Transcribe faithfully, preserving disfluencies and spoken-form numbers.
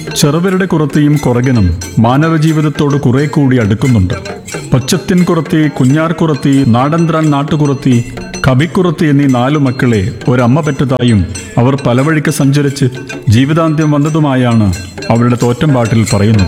ചെറുവരുടെ കുറത്തിയും കുറകനും മാനവജീവിതത്തോട് കുറെ കൂടി അടുക്കുന്നുണ്ട്. പച്ചത്തിൻ കുറത്തി, കുഞ്ഞാർ കുറത്തി, നാടന്ത്രാൻ നാട്ടുകുറത്തി, കവിക്കുറത്തി എന്നീ നാലു മക്കളെ ഒരമ്മ പെറ്റതായും അവർ പലവഴിക്ക് സഞ്ചരിച്ച് ജീവിതാന്ത്യം വന്നതുമായാണ് അവരുടെ തോറ്റംപാട്ടിൽ പറയുന്നത്.